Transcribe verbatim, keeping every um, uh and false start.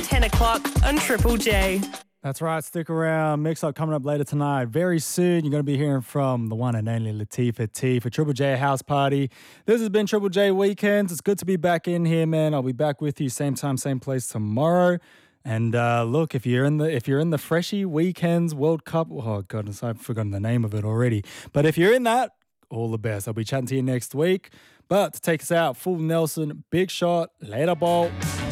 ten o'clock on Triple J. That's right. Stick around. Mix Up coming up later tonight. Very soon, you're going to be hearing from the one and only Latifah T for Triple J House Party. This has been Triple J Weekends. It's good to be back in here, man. I'll be back with you same time, same place tomorrow. And uh, look, if you're in the if you're in the Freshie Weekends World Cup, oh goodness, I've forgotten the name of it already. But if you're in that, all the best. I'll be chatting to you next week. But to take us out, Full Nelson, Big Shot, later, ball.